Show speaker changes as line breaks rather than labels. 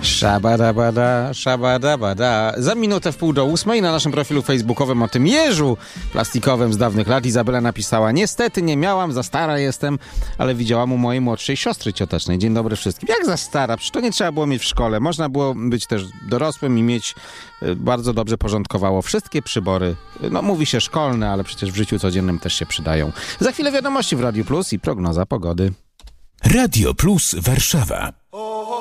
Szabadabada, szabadabada. Za minutę w 7:30 na naszym profilu facebookowym o tym jeżu plastikowym z dawnych lat Izabela napisała: niestety nie miałam, za stara jestem, ale widziałam u mojej młodszej siostry ciotecznej. Dzień dobry wszystkim. Jak za stara? Przecież to nie trzeba było mieć w szkole. Można było być też dorosłym i mieć, bardzo dobrze porządkowało wszystkie przybory. No mówi się szkolne, ale przecież w życiu codziennym też się przydają. Za chwilę wiadomości w Radiu Plus i prognoza pogody.
Radio Plus Warszawa.